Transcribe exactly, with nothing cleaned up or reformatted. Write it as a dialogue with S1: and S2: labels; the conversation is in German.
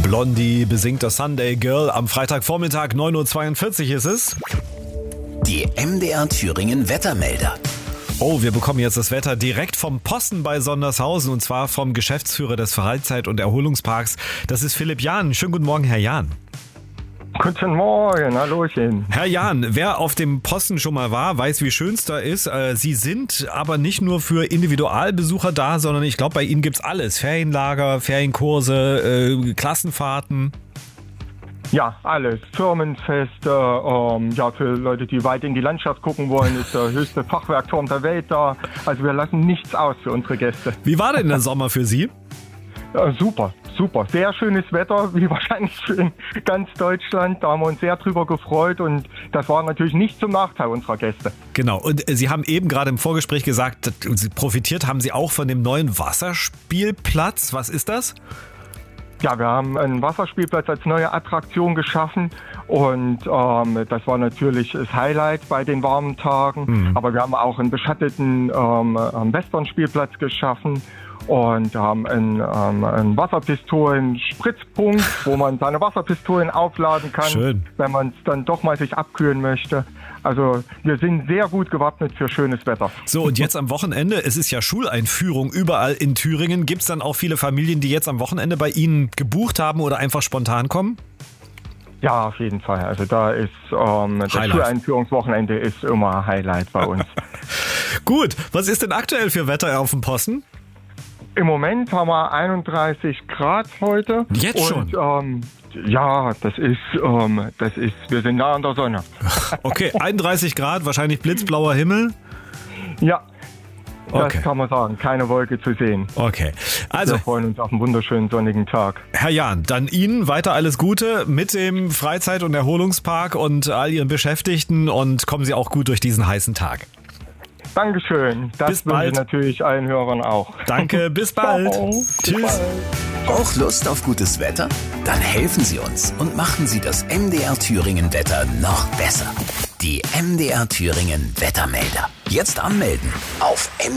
S1: Blondie besingt das Sunday Girl. Am Freitagvormittag neun Uhr zweiundvierzig ist es.
S2: Die M D R Thüringen Wettermelder.
S1: Oh, wir bekommen jetzt das Wetter direkt vom Posten bei Sondershausen und zwar vom Geschäftsführer des Freizeit- und Erholungsparks. Das ist Philipp Jahn. Schönen guten Morgen, Herr Jahn.
S3: Guten Morgen, hallöchen.
S1: Herr Jahn, wer auf dem Posten schon mal war, weiß, wie schön es da ist. Sie sind aber nicht nur für Individualbesucher da, sondern ich glaube, bei Ihnen gibt's alles. Ferienlager, Ferienkurse, äh, Klassenfahrten.
S3: Ja, alles. Firmenfeste, ähm, ja, für Leute, die weit in die Landschaft gucken wollen, ist der höchste Fachwerkturm der Welt da. Also wir lassen nichts aus für unsere Gäste.
S1: Wie war denn der Sommer für Sie?
S3: Ja, super, super. Sehr schönes Wetter, wie wahrscheinlich für in ganz Deutschland. Da haben wir uns sehr drüber gefreut und das war natürlich nicht zum Nachteil unserer Gäste.
S1: Genau. Und Sie haben eben gerade im Vorgespräch gesagt, profitiert haben Sie auch von dem neuen Wasserspielplatz. Was ist das?
S3: Ja, wir haben einen Wasserspielplatz als neue Attraktion geschaffen und ähm, das war natürlich das Highlight bei den warmen Tagen. Mhm. Aber wir haben auch einen beschatteten ähm, Western-Spielplatz geschaffen und haben einen, ähm, einen Wasserpistolen-Spritzpunkt, wo man seine Wasserpistolen aufladen kann,
S1: Schön.
S3: Wenn man es dann doch mal sich abkühlen möchte. Also wir sind sehr gut gewappnet für schönes Wetter.
S1: So, und jetzt am Wochenende, es ist ja Schuleinführung überall in Thüringen. Gibt es dann auch viele Familien, die jetzt am Wochenende bei Ihnen gebucht haben oder einfach spontan kommen?
S3: Ja, auf jeden Fall. Also da ist ähm, das
S1: Highlight.
S3: Schuleinführungswochenende ist immer ein Highlight bei uns.
S1: Gut, was ist denn aktuell für Wetter auf dem Posten?
S3: Im Moment haben wir einunddreißig Grad heute.
S1: Jetzt schon?
S3: Und, ähm, ja, das ist, ähm, das ist, wir sind nah an der Sonne.
S1: Okay, einunddreißig Grad, wahrscheinlich blitzblauer Himmel.
S3: Ja, das
S1: Okay.
S3: kann man sagen. Keine Wolke zu sehen.
S1: Okay, also
S3: Wir freuen uns auf einen wunderschönen sonnigen Tag.
S1: Herr Jahn, dann Ihnen weiter alles Gute mit dem Freizeit- und Erholungspark und all Ihren Beschäftigten und kommen Sie auch gut durch diesen heißen Tag.
S3: Dankeschön. Das
S1: Bis
S3: wünsche
S1: bald.
S3: ich natürlich allen Hörern auch.
S1: Danke, bis bald.
S3: Ciao. Bis
S1: Tschüss.
S3: bald.
S2: Auch Lust auf gutes Wetter? Dann helfen Sie uns und machen Sie das M D R Thüringen Wetter noch besser. Die M D R Thüringen Wettermelder. Jetzt anmelden auf m